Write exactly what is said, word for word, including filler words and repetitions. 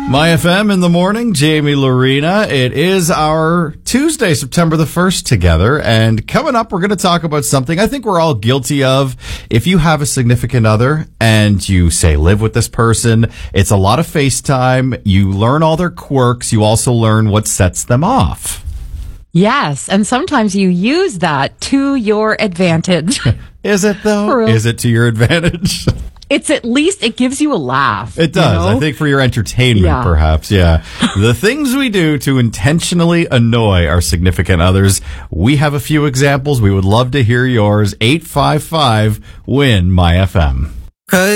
My F M in the morning, Jamie Lorena. It is our Tuesday, September the first together. And coming up, we're going to talk about something I think we're all guilty of. If you have a significant other and you say live with this person, it's a lot of FaceTime. You learn all their quirks. You also learn what sets them off. Yes. And sometimes you use that to your advantage. Is it though? Is it to your advantage? It's at least, it gives you a laugh. It does. You know? I think for your entertainment, yeah. perhaps. Yeah. The things we do to intentionally annoy our significant others. We have a few examples. We would love to hear yours. eight five five, win, M Y F M.